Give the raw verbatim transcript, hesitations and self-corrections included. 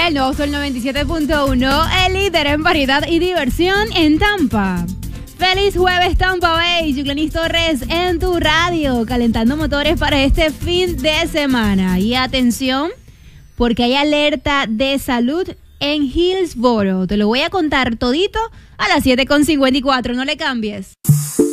el nuevo Sol noventa y siete punto uno, el líder en variedad y diversión en Tampa. Feliz jueves, Tampa Bay. Yuclanis Torres en tu radio, calentando motores para este fin de semana. Y atención, porque hay alerta de salud en Hillsboro. Te lo voy a contar todito a las siete con cincuenta y cuatro. No le cambies.